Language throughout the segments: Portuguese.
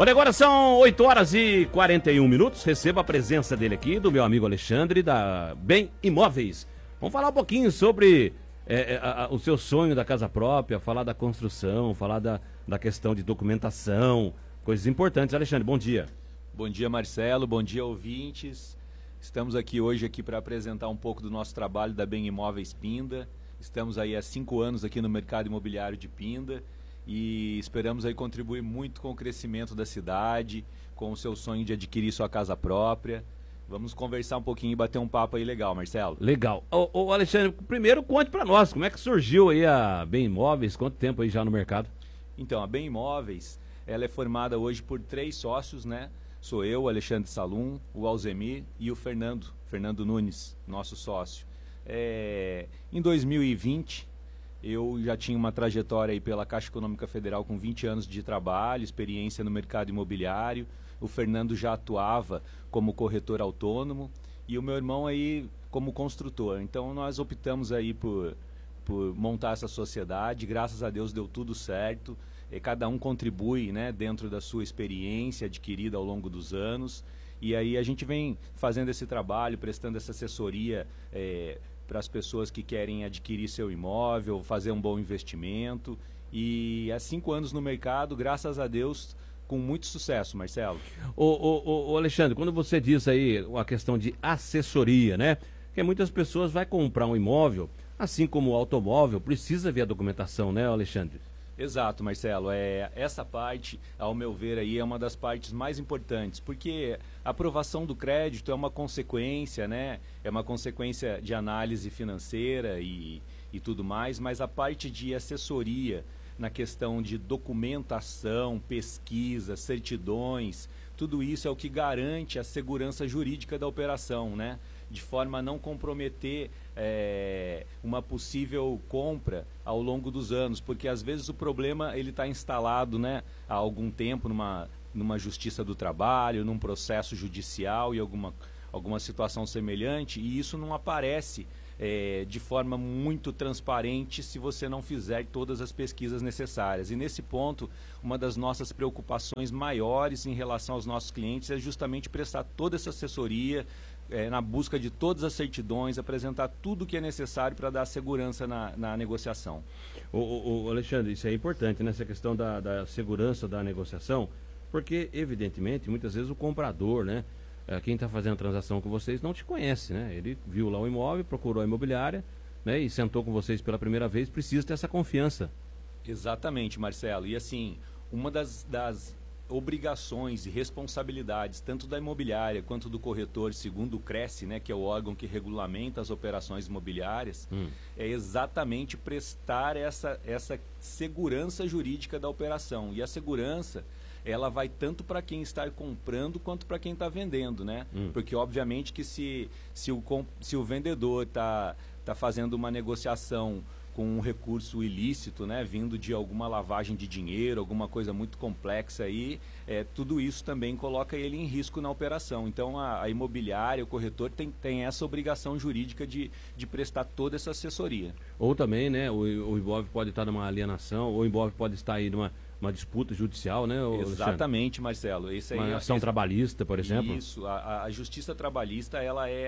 Olha, agora são 8 horas e 41 minutos. Receba a presença dele aqui, do meu amigo Alexandre, da Bem Imóveis. Vamos falar um pouquinho sobre o seu sonho da casa própria, falar da construção, falar da questão de documentação, coisas importantes. Alexandre, bom dia. Bom dia, Marcelo. Bom dia, ouvintes. Estamos aqui hoje para apresentar um pouco do nosso trabalho da Bem Imóveis Pinda. Estamos aí há 5 anos aqui no mercado imobiliário de Pinda. E esperamos aí contribuir muito com o crescimento da cidade, com o seu sonho de adquirir sua casa própria. Vamos conversar um pouquinho e bater um papo aí legal, Marcelo. Legal. Ô Alexandre, primeiro conte pra nós, como é que surgiu aí a Bem Imóveis? Quanto tempo aí já no mercado? Então, a Bem Imóveis, ela é formada hoje por 3 sócios, né? Sou eu, o Alexandre Salum, o Alzemir e o Fernando Nunes, nosso sócio. Em 2020... eu já tinha uma trajetória aí pela Caixa Econômica Federal com 20 anos de trabalho, experiência no mercado imobiliário. O Fernando já atuava como corretor autônomo e o meu irmão aí como construtor. Então nós optamos aí por montar essa sociedade. Graças a Deus deu tudo certo. Cada um contribui, né, dentro da sua experiência adquirida ao longo dos anos. E aí a gente vem fazendo esse trabalho, prestando essa assessoria para as pessoas que querem adquirir seu imóvel, fazer um bom investimento. E há 5 anos no mercado, graças a Deus, com muito sucesso, Marcelo. Ô Alexandre, quando você diz aí a questão de assessoria, né? Porque muitas pessoas vão comprar um imóvel, assim como o automóvel, precisa ver a documentação, né, Alexandre? Exato, Marcelo. Essa parte, ao meu ver, aí é uma das partes mais importantes, porque a aprovação do crédito é uma consequência, né? É uma consequência de análise financeira e tudo mais, mas a parte de assessoria na questão de documentação, pesquisa, certidões, tudo isso é o que garante a segurança jurídica da operação, né? De forma a não comprometer uma possível compra ao longo dos anos, porque às vezes o problema ele está instalado, né, há algum tempo numa justiça do trabalho, num processo judicial e alguma situação semelhante, e isso não aparece de forma muito transparente se você não fizer todas as pesquisas necessárias. E nesse ponto, uma das nossas preocupações maiores em relação aos nossos clientes é justamente prestar toda essa assessoria, na busca de todas as certidões, apresentar tudo o que é necessário para dar segurança na negociação. O Alexandre, isso é importante, né? Essa questão da segurança da negociação, porque, evidentemente, muitas vezes o comprador, né? Quem está fazendo a transação com vocês não te conhece, né? Ele viu lá o imóvel, procurou a imobiliária, né? E sentou com vocês pela primeira vez, precisa ter essa confiança. Exatamente, Marcelo. E assim, uma das obrigações e responsabilidades tanto da imobiliária quanto do corretor, segundo o CRESSE, né, que é o órgão que regulamenta as operações imobiliárias, é exatamente prestar essa segurança jurídica da operação. E a segurança, ela vai tanto para quem está comprando quanto para quem está vendendo, né? Porque obviamente que se o vendedor está fazendo uma negociação com um recurso ilícito, né, vindo de alguma lavagem de dinheiro, alguma coisa muito complexa aí, tudo isso também coloca ele em risco na operação. Então a imobiliária, o corretor tem essa obrigação jurídica de prestar toda essa assessoria. Ou também, né, o imóvel pode estar numa alienação, ou o imóvel pode estar aí numa disputa judicial, né? Exatamente, Marcelo. Esse aí, uma ação trabalhista, por exemplo? Isso, a justiça trabalhista, ela é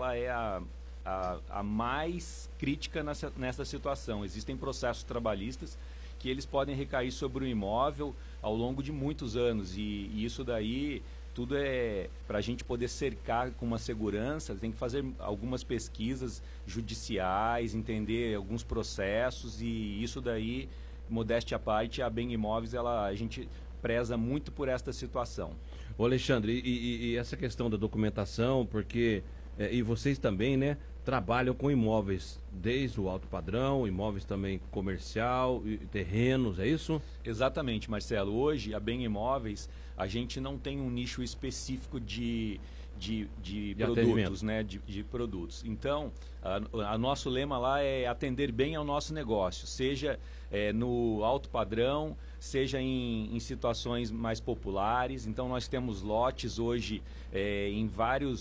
a mais crítica nessa situação. Existem processos trabalhistas que eles podem recair sobre o imóvel ao longo de muitos anos e isso daí tudo para a gente poder cercar com uma segurança, tem que fazer algumas pesquisas judiciais, entender alguns processos e isso daí, modéstia à parte, a Bem Imóveis, a gente preza muito por esta situação. Ô Alexandre, e essa questão da documentação, porque e vocês também, né, trabalham com imóveis desde o alto padrão, imóveis também comercial, terrenos, é isso? Exatamente, Marcelo. Hoje, a Bem Imóveis, a gente não tem um nicho específico de produtos, né? De produtos. Então, a nosso lema lá é atender bem ao nosso negócio, seja no alto padrão, seja em situações mais populares. Então, nós temos lotes hoje em vários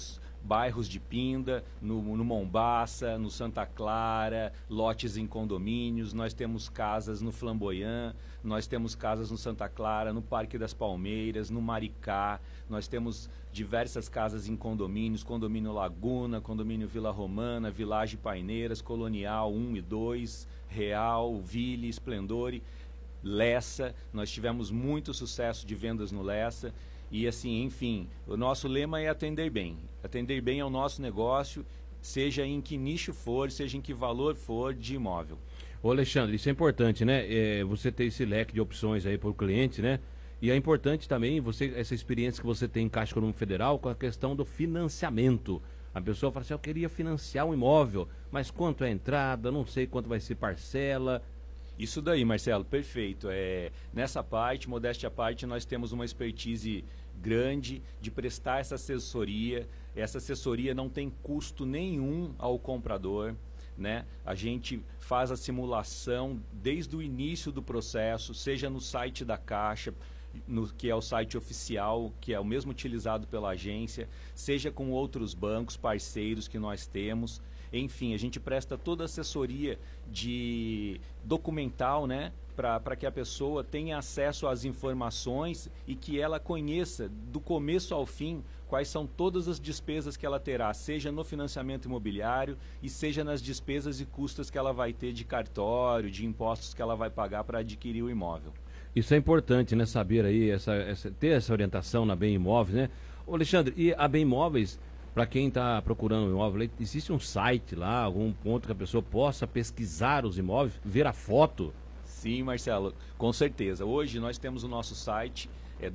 bairros de Pinda, no Mombaça, no Santa Clara, lotes em condomínios, nós temos casas no Flamboyant, nós temos casas no Santa Clara, no Parque das Palmeiras, no Maricá, nós temos diversas casas em condomínios, condomínio Laguna, condomínio Vila Romana, Village Paineiras, Colonial 1 e 2, Real, Ville, Esplendore, Lessa, nós tivemos muito sucesso de vendas no Lessa. E assim, enfim, o nosso lema é atender bem. Atender bem ao nosso negócio, seja em que nicho for, seja em que valor for de imóvel. Ô Alexandre, isso é importante, né? Você ter esse leque de opções aí para o cliente, né? E é importante também essa experiência que você tem em Caixa Econômica Federal com a questão do financiamento. A pessoa fala assim, eu queria financiar um imóvel, mas quanto é a entrada, não sei quanto vai ser parcela. Isso daí, Marcelo, perfeito. Nessa parte, modéstia à parte, nós temos uma expertise grande de prestar essa assessoria. Essa assessoria não tem custo nenhum ao comprador, né? A gente faz a simulação desde o início do processo, seja no site da Caixa, que é o site oficial, que é o mesmo utilizado pela agência, seja com outros bancos parceiros que nós temos. Enfim, a gente presta toda a assessoria de documental, né, para que a pessoa tenha acesso às informações e que ela conheça do começo ao fim quais são todas as despesas que ela terá, seja no financiamento imobiliário e seja nas despesas e custos que ela vai ter de cartório, de impostos que ela vai pagar para adquirir o imóvel. Isso é importante, né, saber aí, ter essa orientação na Bem Imóveis, né? Ô Alexandre, e a Bem Imóveis, para quem está procurando um imóvel, existe um site lá, algum ponto que a pessoa possa pesquisar os imóveis, ver a foto? Sim, Marcelo, com certeza. Hoje nós temos o nosso site,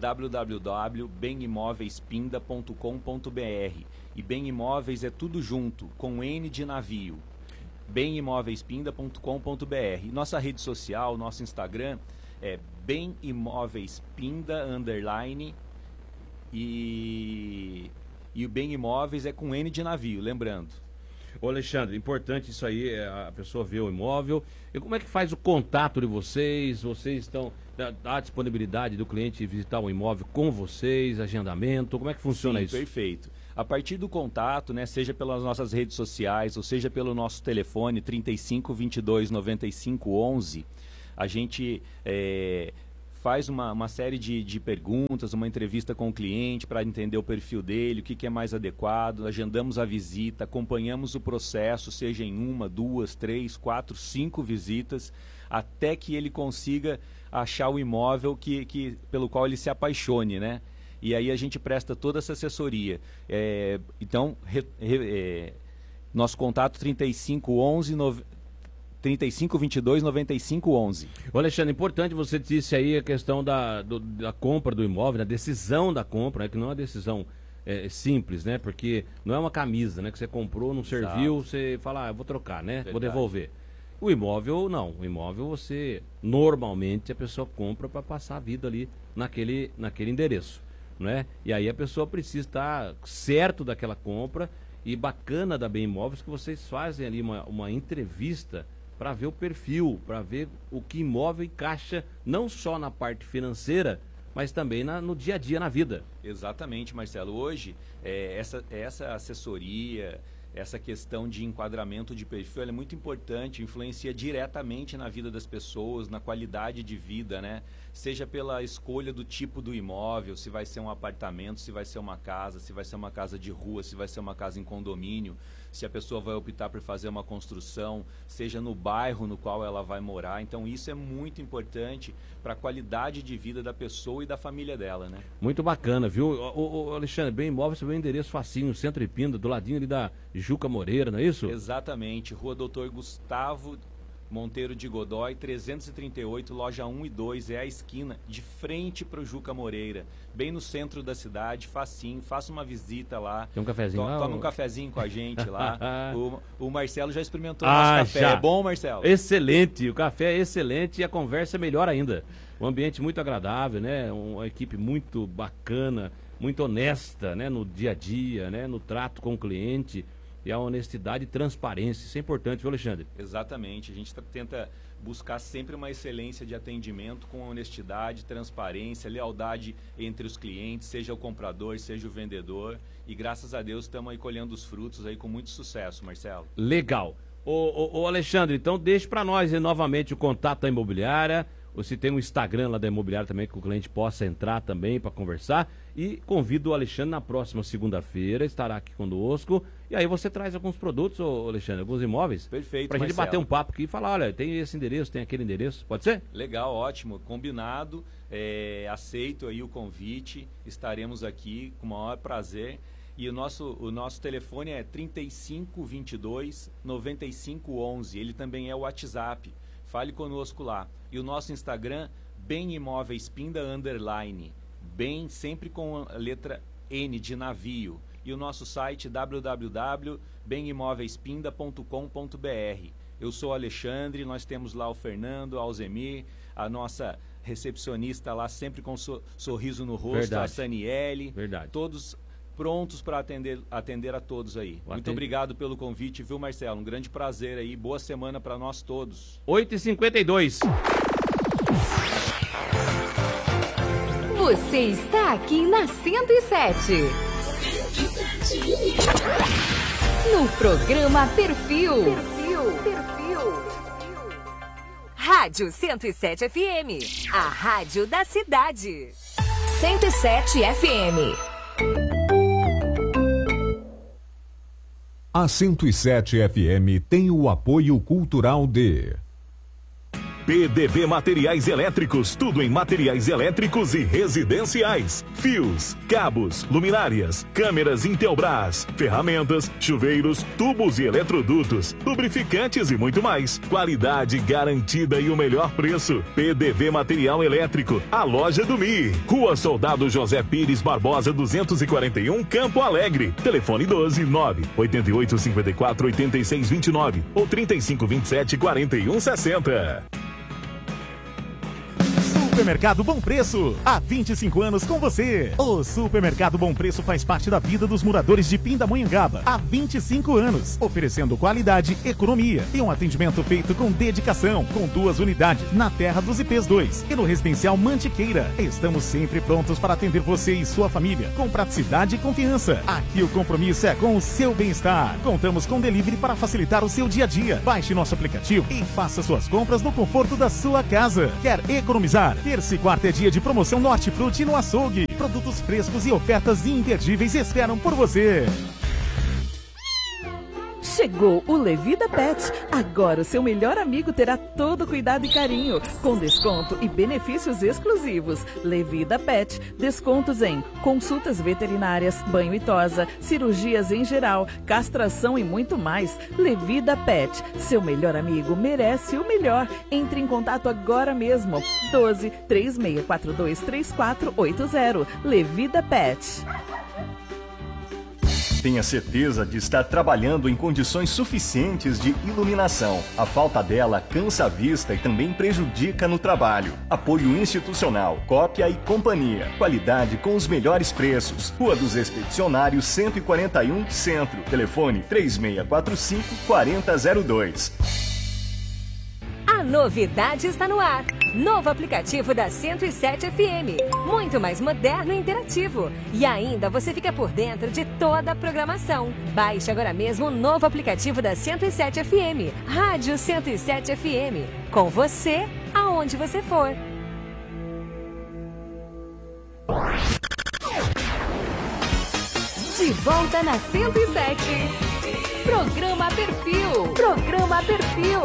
www.bemimoveespinda.com.br, e Bem Imóveis é tudo junto, com N de navio, bemimoveespinda.com.br. Nossa rede social, nosso Instagram é Bem Imóveis Pinda _ e o Bem Imóveis é com N de navio, lembrando. Ô Alexandre, importante isso aí, a pessoa vê o imóvel. E como é que faz o contato de vocês? Vocês estão a disponibilidade do cliente visitar o imóvel com vocês, agendamento, como é que funciona isso? Perfeito. A partir do contato, né, seja pelas nossas redes sociais ou seja pelo nosso telefone 35 22 95 11, a gente faz uma série de perguntas, uma entrevista com o cliente para entender o perfil dele, o que é mais adequado, agendamos a visita, acompanhamos o processo, seja em 1, 2, 3, 4, 5 visitas, até que ele consiga achar o imóvel pelo qual ele se apaixone, né? E aí a gente presta toda essa assessoria. Então, nosso contato 35 22 95 11. Ô Alexandre, importante, você disse aí a questão da compra do imóvel, da decisão da compra, né, que não é uma decisão simples, né? Porque não é uma camisa, né? Que você comprou, não serviu, você fala, eu vou trocar, né? Verdade. Vou devolver. O imóvel, não. O imóvel, normalmente, a pessoa compra para passar a vida ali naquele endereço, né? E aí a pessoa precisa estar certo daquela compra, e bacana da Bem Imóveis que vocês fazem ali uma entrevista para ver o perfil, para ver o que imóvel encaixa não só na parte financeira, mas também no dia a dia, na vida. Exatamente, Marcelo. Hoje, essa assessoria, essa questão de enquadramento de perfil, ela é muito importante, influencia diretamente na vida das pessoas, na qualidade de vida, né? Seja pela escolha do tipo do imóvel, se vai ser um apartamento, se vai ser uma casa, se vai ser uma casa de rua, se vai ser uma casa em condomínio, se a pessoa vai optar por fazer uma construção, seja no bairro no qual ela vai morar. Então isso é muito importante para a qualidade de vida da pessoa e da família dela, né? Muito bacana, viu? O Alexandre, Bem Imóveis, você vê o endereço facinho, Centro Ipinda, do ladinho ali da Juca Moreira, não é isso? Exatamente, Rua Doutor Gustavo Monteiro de Godói, 338, loja 1 e 2, é a esquina, de frente para o Juca Moreira, bem no centro da cidade, facinho, faça uma visita lá. Tem um cafezinho lá? Toma um cafezinho com a gente lá. O Marcelo já experimentou o nosso café. Já. É bom, Marcelo? Excelente, o café é excelente e a conversa é melhor ainda. Um ambiente muito agradável, né? Uma equipe muito bacana, muito honesta, né? No dia a dia, né? No trato com o cliente. e a honestidade e transparência. Isso é importante, viu, Alexandre? Exatamente. A gente tenta buscar sempre uma excelência de atendimento com honestidade, transparência, lealdade entre os clientes, seja o comprador, seja o vendedor. E graças a Deus estamos aí colhendo os frutos aí com muito sucesso, Marcelo. Legal. Ô Alexandre, então deixe para nós novamente o contato da imobiliária. Você tem um Instagram lá da imobiliária também que o cliente possa entrar também para conversar. E convido o Alexandre na próxima segunda-feira, estará aqui conosco. E aí você traz alguns produtos, ô Alexandre, alguns imóveis. Perfeito, pra gente Marcelo. bater um papo aqui e falar, olha, tem esse endereço, tem aquele endereço. Pode ser? Legal, ótimo. Combinado. Aceito aí o convite. Estaremos aqui com o maior prazer. E o nosso telefone é 3522-9511. Ele também é o WhatsApp. Fale conosco lá. E o nosso Instagram, Bem Imóveis Pinda _. Bem, sempre com a letra N de navio. E o nosso site, www.bemimoveespinda.com.br. Eu sou o Alexandre, nós temos lá o Fernando, a Alzemir, a nossa recepcionista lá sempre com sorriso no rosto, Verdade. a Saniele. Verdade. Todos prontos para atender a todos aí. Muito obrigado pelo convite, viu, Marcelo? Um grande prazer aí. Boa semana para nós todos. 8h52. Você está aqui na 107. No programa Perfil. Rádio 107 FM. A rádio da cidade. 107 FM. A 107 FM tem o apoio cultural de PDV Materiais Elétricos, tudo em materiais elétricos e residenciais. Fios, cabos, luminárias, câmeras Intelbras, ferramentas, chuveiros, tubos e eletrodutos, lubrificantes e muito mais. Qualidade garantida e o melhor preço. PDV Material Elétrico, a loja do Mi. Rua Soldado José Pires Barbosa 241, Campo Alegre. Telefone 12-98854-8629 ou 3527-4160. Supermercado Bom Preço, há 25 anos com você. O Supermercado Bom Preço faz parte da vida dos moradores de Pindamonhangaba há 25 anos, oferecendo qualidade, economia e um atendimento feito com dedicação, com 2 unidades na Terra dos IPs 2 e no Residencial Mantiqueira. Estamos sempre prontos para atender você e sua família, com praticidade e confiança. Aqui o compromisso é com o seu bem-estar. Contamos com delivery para facilitar o seu dia a dia. Baixe nosso aplicativo e faça suas compras no conforto da sua casa. Quer economizar? Terça e quarta é dia de promoção no Hortifruti no Açougue. Produtos frescos e ofertas imperdíveis esperam por você. Chegou o Levida Pet. Agora o seu melhor amigo terá todo cuidado e carinho, com desconto e benefícios exclusivos. Levida Pet. Descontos em consultas veterinárias, banho e tosa, cirurgias em geral, castração e muito mais. Levida Pet. Seu melhor amigo merece o melhor. Entre em contato agora mesmo. 12-3642-3480. Levida Pet. Tenha certeza de estar trabalhando em condições suficientes de iluminação. A falta dela cansa a vista e também prejudica no trabalho. Apoio institucional, Cópia e Companhia. Qualidade com os melhores preços. Rua dos Expedicionários 141, Centro. Telefone 3645-4002. A novidade está no ar. Novo aplicativo da 107 FM. Muito mais moderno e interativo. E ainda você fica por dentro de toda a programação. Baixe agora mesmo o novo aplicativo da 107 FM. Rádio 107 FM. Com você, aonde você for. De volta na 107. Programa Perfil. Programa Perfil.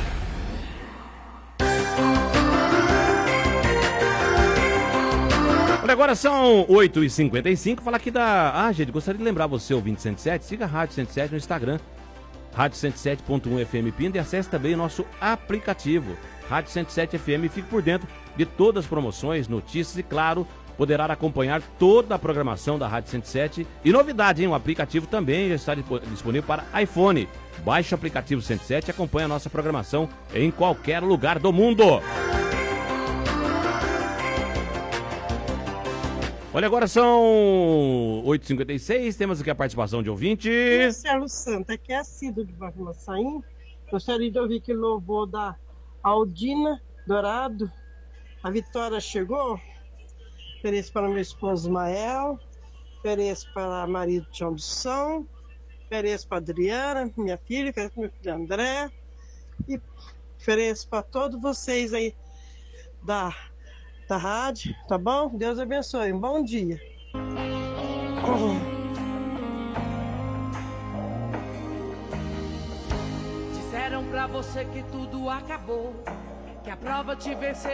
Olha, agora são 8h55, falar aqui da... gente, gostaria de lembrar você, ouvinte 107, siga a Rádio 107 no Instagram, Rádio 107.1 FM Pinda, e acesse também o nosso aplicativo, Rádio 107 FM, e fique por dentro de todas as promoções, notícias e, claro, poderá acompanhar toda a programação da Rádio 107. E novidade, hein? O aplicativo também já está disponível para iPhone. Baixe o aplicativo 107 e acompanhe a nossa programação em qualquer lugar do mundo. Olha, agora são 8h56, temos aqui a participação de ouvinte. Marcelo Santa, aqui é a Cida de Barmaçaim. Gostaria de ouvir que louvor da Aldina Dourado. A vitória chegou. Ofereço para meu esposo Mael, ofereço para marido de João, ofereço para Adriana, minha filha, ofereço para meu filho André, e ofereço para todos vocês aí da rádio, tá bom? Deus abençoe, um bom dia. Disseram pra você que tudo acabou, que a prova te venceu.